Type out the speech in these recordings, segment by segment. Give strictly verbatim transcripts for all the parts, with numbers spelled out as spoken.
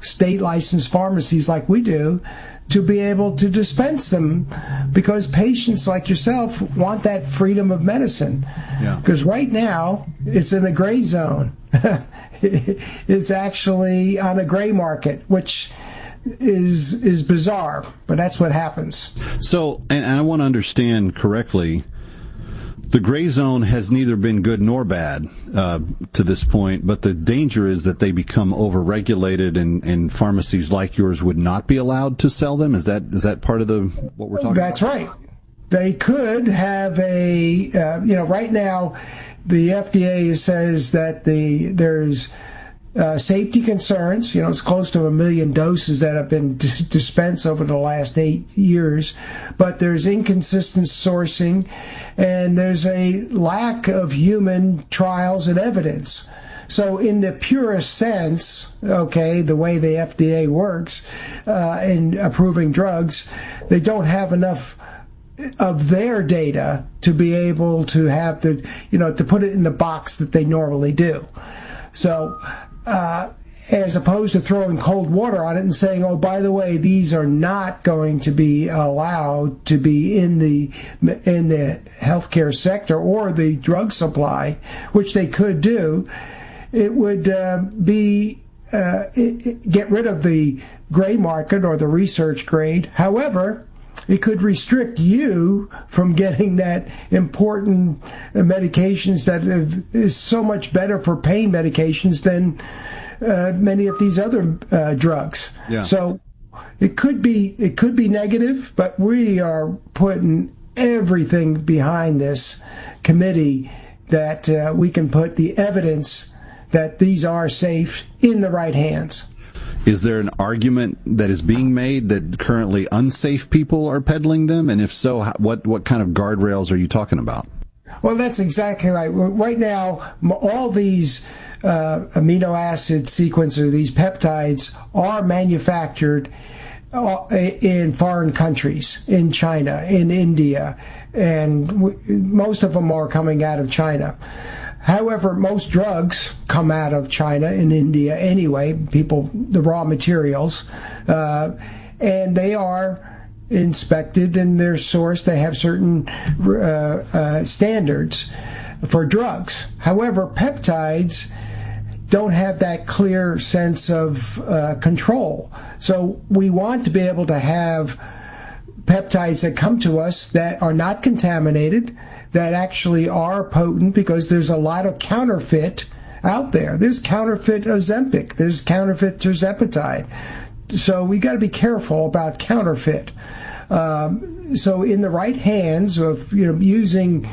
state licensed pharmacies like we do to be able to dispense them, because patients like yourself want that freedom of medicine. Yeah. Because right now, it's in a gray zone. It's actually on a gray market, which is is bizarre, but that's what happens. So, and I want to understand correctly, the gray zone has neither been good nor bad uh, to this point, but the danger is that they become overregulated, and, and pharmacies like yours would not be allowed to sell them. Is that is that part of the what we're talking That's about? That's right. They could have a, uh, you know, right now the F D A says that the there's uh, safety concerns. You know, it's close to a million doses that have been d- dispensed over the last eight years, but there's inconsistent sourcing, and there's a lack of human trials and evidence. So in the purest sense, okay, the way the F D A works uh, in approving drugs, they don't have enough of their data to be able to have the, you know, to put it in the box that they normally do. So, uh, as opposed to throwing cold water on it and saying, oh, by the way, these are not going to be allowed to be in the in the healthcare sector or the drug supply, which they could do, it would uh, be uh, it, it, get rid of the gray market or the research grade. However, it could restrict you from getting that important medications that is so much better for pain medications than uh, many of these other uh, drugs. Yeah. So it could be it could be negative, but we are putting everything behind this committee that uh, we can put the evidence that these are safe in the right hands. Is there an argument that is being made that currently unsafe people are peddling them? And if so, what, what kind of guardrails are you talking about? Well, that's exactly right. Right now, all these uh, amino acid sequences, these peptides, are manufactured in foreign countries, in China, in India, and most of them are coming out of China. However, most drugs come out of China and India anyway, people, the raw materials, uh, and they are inspected and they're sourced. They have certain uh, uh, standards for drugs. However, peptides don't have that clear sense of uh, control. So we want to be able to have peptides that come to us that are not contaminated, that actually are potent, because there's a lot of counterfeit out there. There's counterfeit Ozempic. There's counterfeit tirzepatide. So we got to be careful about counterfeit. Um, so in the right hands of, you know, using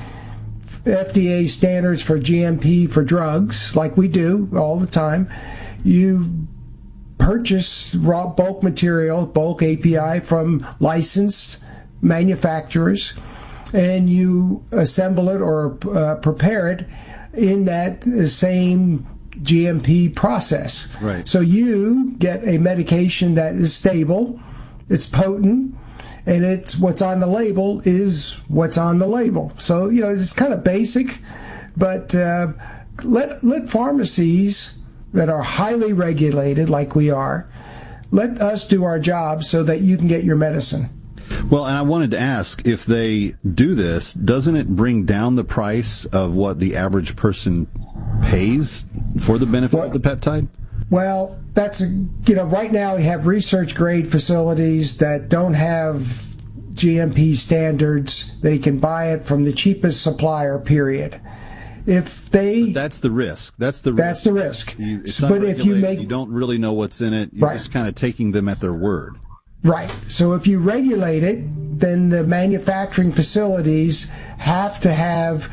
F D A standards for G M P for drugs, like we do all the time, you purchase raw bulk material, bulk A P I from licensed manufacturers, and you assemble it or uh, prepare it in that same G M P process. Right. So you get a medication that is stable, it's potent, and it's what's on the label is what's on the label. So, you know, it's kind of basic, but uh, let let pharmacies that are highly regulated, like we are, let us do our job so that you can get your medicine. Well, and I wanted to ask, if they do this, doesn't it bring down the price of what the average person pays for the benefit well, of the peptide? Well, that's, you know, right now we have research grade facilities that don't have G M P standards. They can buy it from the cheapest supplier, period. If they, but that's the risk. That's the that's risk. the risk. You, it's but if you make, you don't really know what's in it. You're right. just kind of taking them at their word. Right. So if you regulate it, then the manufacturing facilities have to have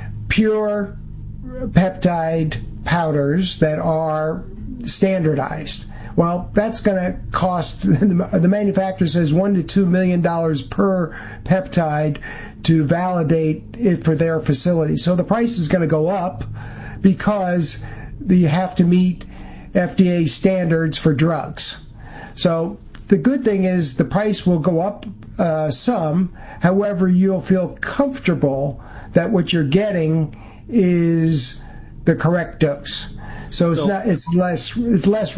pure peptide powders that are standardized. Well, that's going to cost, the manufacturer says, one to two million dollars per peptide to validate it for their facility. So the price is going to go up because you have to meet F D A standards for drugs. So the good thing is the price will go up uh, some. However, you'll feel comfortable that what you're getting is the correct dose. So it's So- not. It's less. It's less